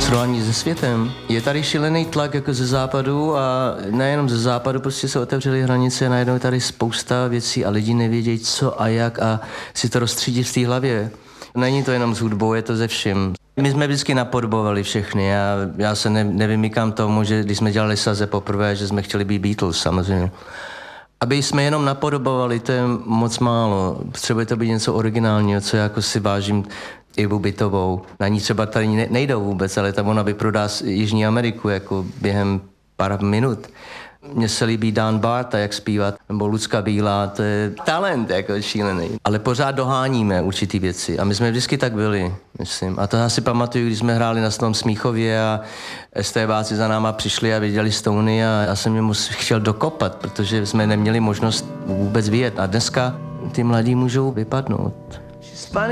srovnání se světem. Je tady šílený tlak jako ze západu a nejenom ze západu, prostě se otevřely hranice a najednou je tady spousta věcí a lidi nevědějí co a jak a si to rozstřídí v té hlavě. Není to jenom s hudbou, je to ze vším. My jsme vždycky napodobovali všechny a já se nevymykám tomu, že když jsme dělali Saze poprvé, že jsme chtěli být Beatles samozřejmě. Aby jsme jenom napodobovali, to je moc málo. Potřebuje to být něco originálního, co já jako si vážím Ivu Bytovou. Na ní třeba tady nejdou vůbec, ale tam ona vyprodá Jižní Ameriku jako během pár minut. Mně se líbí Dan Barta, jak zpívat, nebo Lucka Bílá, to je talent jako šílený. Ale pořád doháníme určitý věci a my jsme vždycky tak byli, myslím. A to já si pamatuju, když jsme hráli na Tom Smíchově a STBáci za náma přišli a viděli Stony a já jsem jim chtěl dokopat, protože jsme neměli možnost vůbec vyjet. A dneska ty mladí můžou vypadnout.